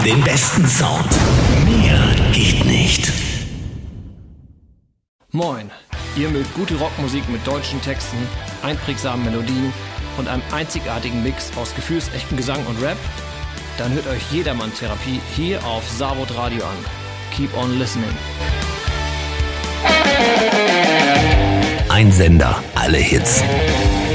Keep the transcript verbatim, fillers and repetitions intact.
den besten Sound. Mehr geht nicht. Moin, ihr mögt gute Rockmusik mit deutschen Texten, einprägsamen Melodien und einem einzigartigen Mix aus gefühlsechten Gesang und Rap? Dann hört euch Jedermann-Therapie hier auf Savod Radio an. Keep on listening. Ein Sender, alle Hits.